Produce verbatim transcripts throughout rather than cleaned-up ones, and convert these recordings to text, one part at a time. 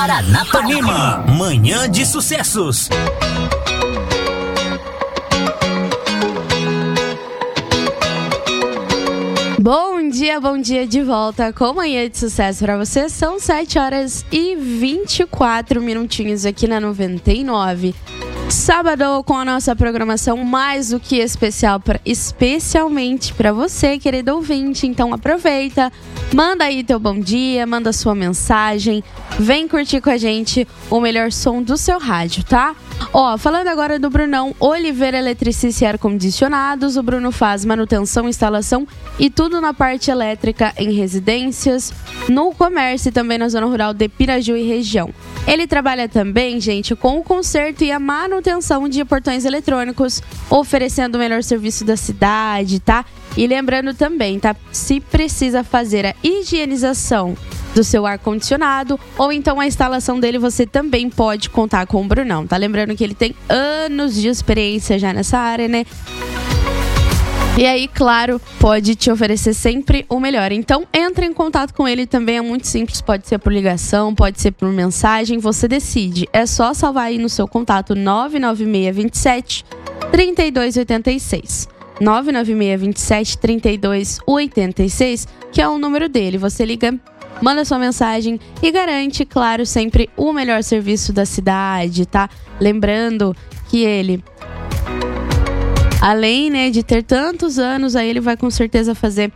Paranapanema, manhã de sucessos. Bom dia, bom dia de volta com Manhã de Sucesso para você. São sete horas e vinte e quatro minutinhos aqui na noventa e nove. Sábado com a nossa programação mais do que especial, pra, especialmente para você, querido ouvinte. Então aproveita, manda aí teu bom dia, manda sua mensagem, vem curtir com a gente o melhor som do seu rádio, tá? Ó, falando agora do Brunão Oliveira Eletricista e Ar-Condicionados, o Bruno faz manutenção, instalação e tudo na parte elétrica em residências, no comércio e também na zona rural de Piraju e região. Ele trabalha também, gente, com o conserto e a manutenção de portões eletrônicos, oferecendo o melhor serviço da cidade, tá? E lembrando também, tá? Se precisa fazer a higienização do seu ar-condicionado ou então a instalação dele, você também pode contar com o Brunão, tá? Lembrando que ele tem anos de experiência já nessa área, né? E aí, claro, pode te oferecer sempre o melhor. Então, entre em contato com ele também, é muito simples. Pode ser por ligação, pode ser por mensagem, você decide. É só salvar aí no seu contato nove nove seis dois sete, três dois oito seis. nove nove seis dois sete, três dois oito seis, que é o número dele. Você liga, manda sua mensagem e garante, claro, sempre o melhor serviço da cidade, tá? Lembrando que ele, além, né, de ter tantos anos, aí ele vai com certeza fazer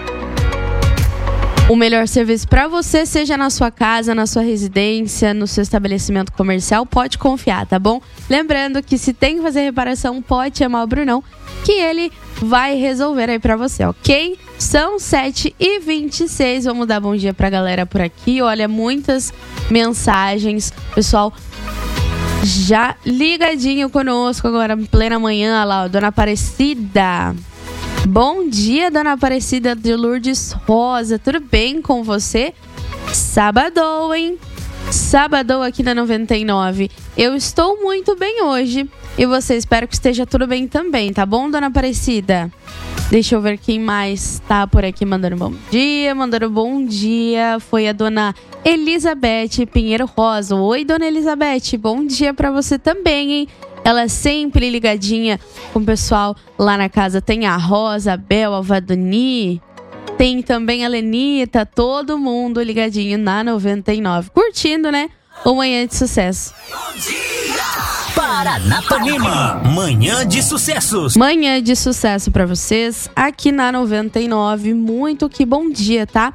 o melhor serviço para você, seja na sua casa, na sua residência, no seu estabelecimento comercial, pode confiar, tá bom? Lembrando que se tem que fazer reparação, pode chamar o Brunão, que ele vai resolver aí pra você, ok? São sete e vinte e seis, vamos dar bom dia pra galera por aqui. Olha, muitas mensagens, pessoal já ligadinho conosco agora em plena manhã. Lá, ó, Dona Aparecida. Bom dia, Dona Aparecida de Lourdes Rosa, tudo bem com você? Sabadão, hein? Sabadão aqui na noventa e nove. Eu estou muito bem hoje e você, espero que esteja tudo bem também, tá bom, Dona Aparecida? Deixa eu ver quem mais tá por aqui mandando bom dia, mandando bom dia. Foi a Dona Elizabeth Pinheiro Rosa. Oi, Dona Elizabeth, bom dia pra você também, hein? Ela é sempre ligadinha com o pessoal lá na casa. Tem a Rosa, a Bel, a Vadoni, tem também a Lenita, todo mundo ligadinho na noventa e nove. Curtindo, né? O Manhã de Sucesso. Bom dia! Paranapanema, manhã de sucessos. Manhã de sucesso pra vocês aqui na noventa e nove. Muito que bom dia, tá?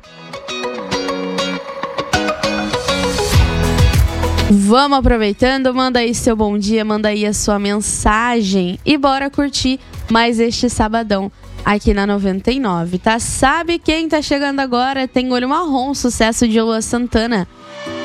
Vamos aproveitando, manda aí seu bom dia, manda aí a sua mensagem e bora curtir mais este sabadão aqui na noventa e nove, tá? Sabe quem tá chegando agora? Tem Olho Marrom, sucesso de Lua Santana.